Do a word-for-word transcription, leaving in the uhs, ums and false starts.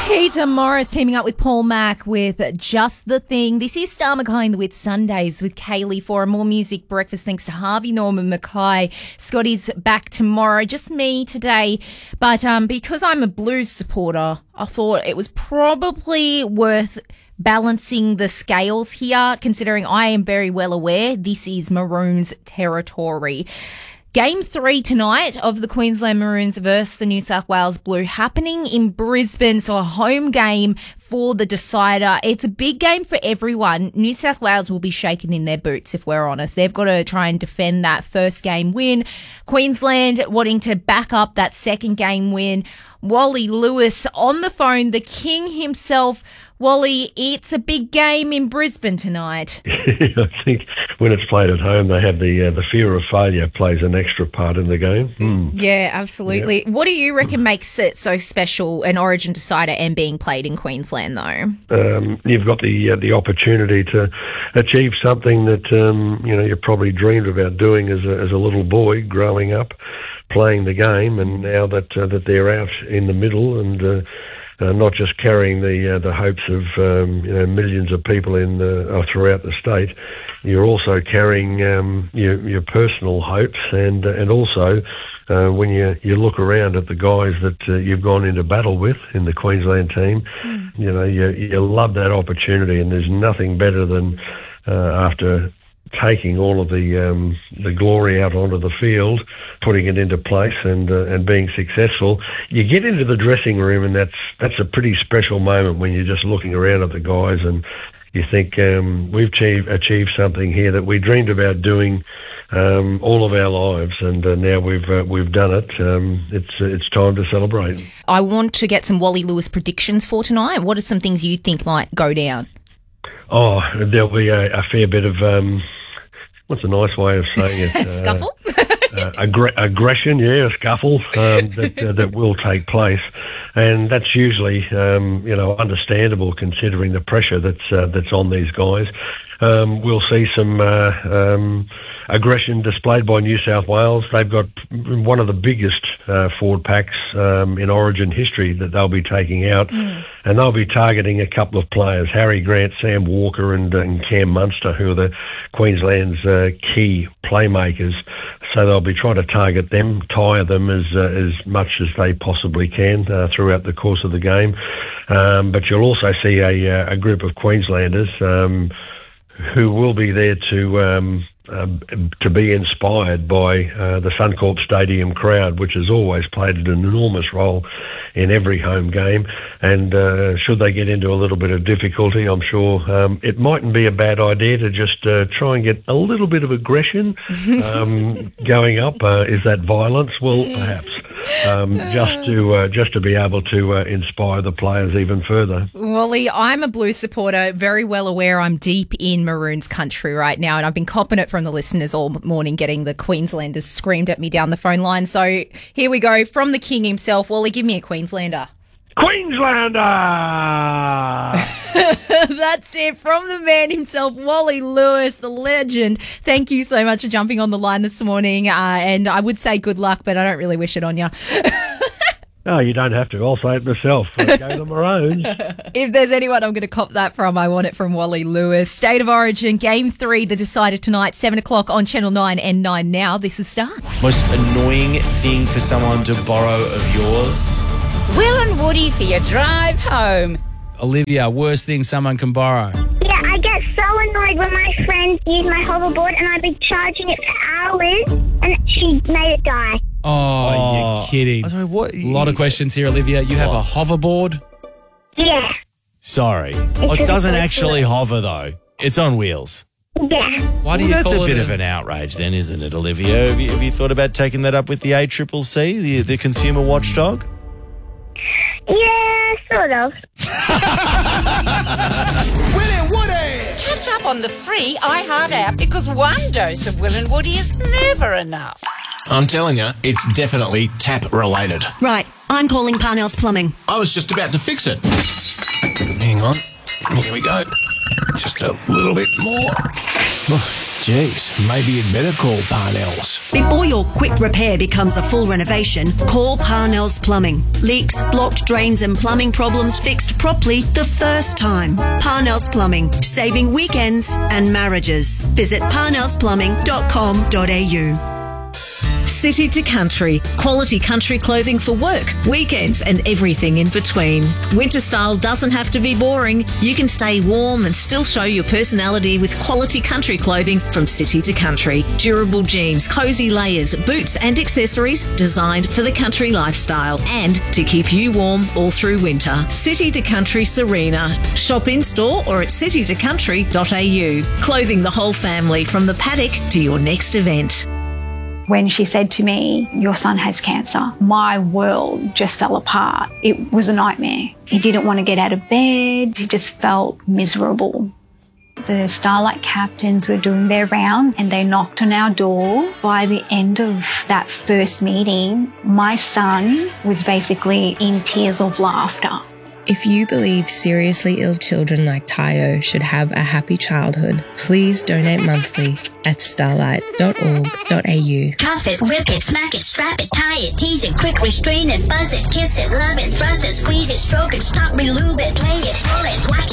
Peter Morris teaming up with Paul Mack with Just the Thing. This is Star McKay with Sundays with Kaylee for a more music breakfast. Thanks to Harvey Norman Mackay. Scotty's back tomorrow. Just me today. But um, because I'm a Blues supporter, I thought it was probably worth balancing the scales here, considering I am very well aware this is Maroons territory. Game three tonight of the Queensland Maroons versus the New South Wales Blue happening in Brisbane, so a home game for the decider. It's a big game for everyone. New South Wales will be shaken in their boots, if we're honest. They've got to try and defend that first game win. Queensland wanting to back up that second game win. Wally Lewis on the phone, the king himself. Wally, it's a big game in Brisbane tonight. I think when it's played at home, they have the uh, the fear of failure plays an extra part in the game. Mm. Yeah, absolutely. Yep. What do you reckon makes it so special, an Origin decider and being played in Queensland, though? Um, you've got the uh, the opportunity to achieve something that um, you know you probably dreamed about doing as a, as a little boy growing up, playing the game, and now that uh, that they're out in the middle and. Uh, Uh, not just carrying the uh, the hopes of um, you know millions of people in the, uh, throughout the state, you're also carrying um, your your personal hopes, and uh, and also uh, when you you look around at the guys that uh, you've gone into battle with in the Queensland team, mm. you know you you love that opportunity, and there's nothing better than uh, after. taking all of the um, the glory out onto the field, putting it into place, and uh, and being successful. You get into the dressing room, and that's that's a pretty special moment when you're just looking around at the guys, and you think um, we've achieved, achieved something here that we dreamed about doing um, all of our lives, and uh, now we've uh, we've done it. Um, it's it's time to celebrate. I want to get some Wally Lewis predictions for tonight. What are some things you think might go down? Oh, there'll be a, a fair bit of. Um, What's a nice way of saying it? Uh, scuffle? uh, aggr- aggression, yeah, a scuffle um, that uh, that will take place, and that's usually um, you know understandable considering the pressure that's uh, that's on these guys. Um, we'll see some uh, um, aggression displayed by New South Wales. They've got one of the biggest uh, forward packs um, in Origin history that they'll be taking out, mm. and they'll be targeting a couple of players, Harry Grant, Sam Walker and, and Cam Munster, who are the Queensland's uh, key playmakers. So they'll be trying to target them, tire them as uh, as much as they possibly can uh, throughout the course of the game. Um, but you'll also see a, a group of Queenslanders um, who will be there to um, uh, to be inspired by uh, the Suncorp Stadium crowd, which has always played an enormous role in every home game. And uh, should they get into a little bit of difficulty, I'm sure um, it mightn't be a bad idea to just uh, try and get a little bit of aggression um, going up. Uh, is that violence? Well, perhaps. Um, just to uh, just to be able to uh, inspire the players even further. Wally, I'm a Blues supporter, very well aware I'm deep in Maroons country right now, and I've been copping it from the listeners all morning, getting the Queenslanders screamed at me down the phone line. So here we go, from the king himself. Wally, give me a Queenslander. Queenslander! That's it, from the man himself, Wally Lewis, the legend. Thank you so much for jumping on the line this morning. Uh, and I would say good luck, but I don't really wish it on you. No, you don't have to. I'll say it myself. Let's go the Maroons. If there's anyone I'm going to cop that from, I want it from Wally Lewis. State of Origin, Game three, the decider tonight, seven o'clock on Channel nine and nine Now. This is Star. Most annoying thing for someone to borrow of yours? Will and Woody for your drive home. Olivia, worst thing someone can borrow? Yeah, I get so annoyed when my friends use my hoverboard and I've been charging it for hours and she made it die. Oh, Oh, you're kidding. I don't know, what- A lot of questions here, Olivia. You have a hoverboard? Yeah, Sorry. Well, it really doesn't close actually to it. hover, though. It's on wheels. yeah. Why do Well, you that's call a it bit a- of an outrage then, isn't it, Olivia? Have you, have you thought about taking that up with the A C C C, the, the consumer watchdog? Yeah, sort of. Will and Woody. Catch up on the free iHeart app because one dose of Will and Woody is never enough. I'm telling you, it's definitely tap related. Right, I'm calling Parnell's Plumbing. I was just about to fix it. Hang on. Here we go. Just a little bit more. Geez, maybe you'd better call Parnell's. Before your quick repair becomes a full renovation, call Parnell's Plumbing. Leaks, blocked drains and plumbing problems fixed properly the first time. Parnell's Plumbing, saving weekends and marriages. Visit parnells plumbing dot com dot a u. City to Country. Quality country clothing for work, weekends and everything in between. Winter style doesn't have to be boring. You can stay warm and still show your personality with quality country clothing from City to Country. Durable jeans, cosy layers, boots and accessories designed for the country lifestyle and to keep you warm all through winter. City to Country Serena. Shop in store or at city to country dot a u. Clothing the whole family from the paddock to your next event. When she said to me, your son has cancer, my world just fell apart. It was a nightmare. He didn't want to get out of bed. He just felt miserable. The Starlight captains were doing their round and they knocked on our door. By the end of that first meeting, my son was basically in tears of laughter. If you believe seriously ill children like Tayo should have a happy childhood, please donate monthly at starlight dot org dot a u. Cuff it, rip it, smack it, strap it, tie it, tease it, quick restrain it, buzz it, kiss it, love it, thrust it, squeeze it, stroke it, stop, relube it, play it, pull it, watch